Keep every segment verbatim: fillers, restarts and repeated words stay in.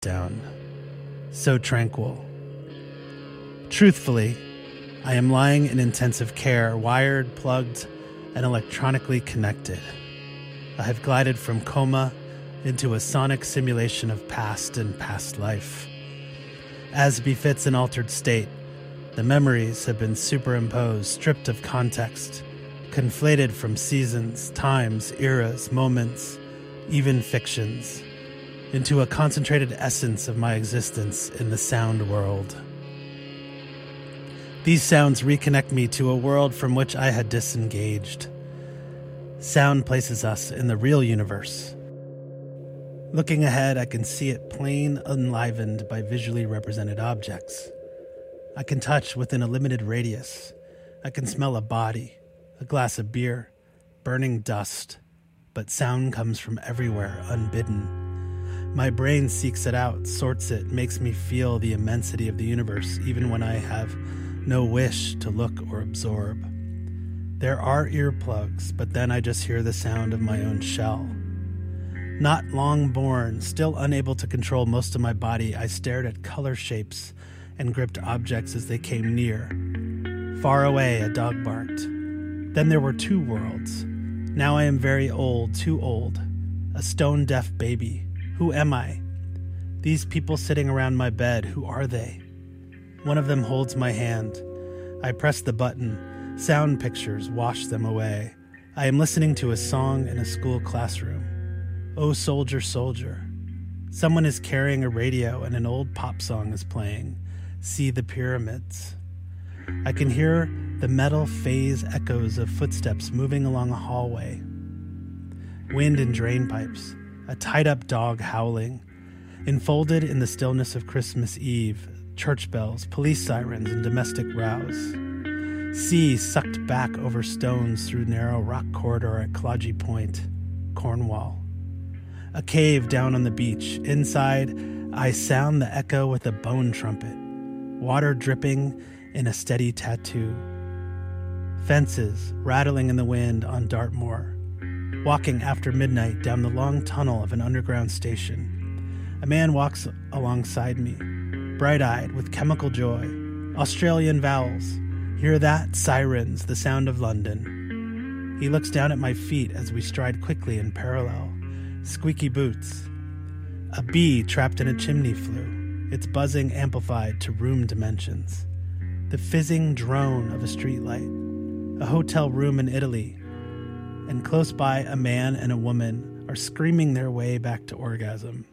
down, so tranquil. Truthfully, I am lying in intensive care, wired, plugged, and electronically connected. I have glided from coma into a sonic simulation of past and past life. As befits an altered state, the memories have been superimposed, stripped of context, conflated from seasons, times, eras, moments, even fictions, into a concentrated essence of my existence in the sound world. These sounds reconnect me to a world from which I had disengaged. Sound places us in the real universe. Looking ahead, I can see it plain, enlivened by visually represented objects. I can touch within a limited radius. I can smell a body, a glass of beer, burning dust, but sound comes from everywhere, unbidden. My brain seeks it out, sorts it, makes me feel the immensity of the universe, even when I have no wish to look or absorb. There are earplugs, but then I just hear the sound of my own shell. Not long born, still unable to control most of my body, I stared at color shapes and gripped objects as they came near. Far away, a dog barked. Then there were two worlds. Now I am very old, too old. A stone-deaf baby. Who am I? These people sitting around my bed, who are they? One of them holds my hand. I press the button. Sound pictures wash them away. I am listening to a song in a school classroom. Oh, soldier, soldier. Someone is carrying a radio and an old pop song is playing. See the pyramids. I can hear the metal phase echoes of footsteps moving along a hallway. Wind in drain pipes. A tied-up dog howling. Enfolded in the stillness of Christmas Eve, church bells, police sirens, and domestic rows. Sea sucked back over stones through narrow rock corridor at Clodgy Point, Cornwall. A cave down on the beach. Inside, I sound the echo with a bone trumpet. Water dripping in a steady tattoo. Fences rattling in the wind on Dartmoor. Walking after midnight down the long tunnel of an underground station. A man walks alongside me, bright-eyed with chemical joy. Australian vowels. Hear that? Sirens, the sound of London. He looks down at my feet as we stride quickly in parallel. Squeaky boots. A bee trapped in a chimney flue, its buzzing amplified to room dimensions. The fizzing drone of a streetlight. A hotel room in Italy. And close by, a man and a woman are screaming their way back to orgasm.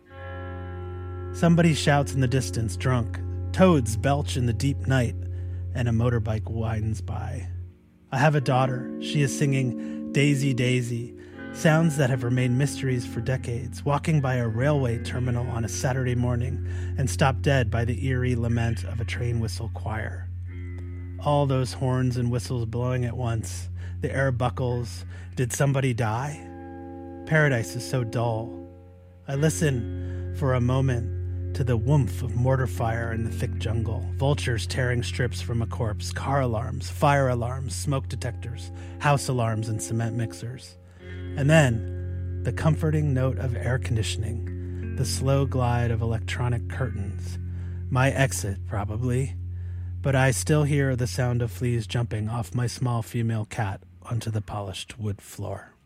Somebody shouts in the distance, drunk. Toads belch in the deep night, and a motorbike winds by. I have a daughter. She is singing Daisy, Daisy, sounds that have remained mysteries for decades, walking by a railway terminal on a Saturday morning and stopped dead by the eerie lament of a train whistle choir. All those horns and whistles blowing at once. The air buckles. Did somebody die? Paradise is so dull. I listen for a moment to the woomph of mortar fire in the thick jungle, vultures tearing strips from a corpse, car alarms, fire alarms, smoke detectors, house alarms, and cement mixers. And then, the comforting note of air conditioning, the slow glide of electronic curtains. My exit, probably. But I still hear the sound of fleas jumping off my small female cat onto the polished wood floor.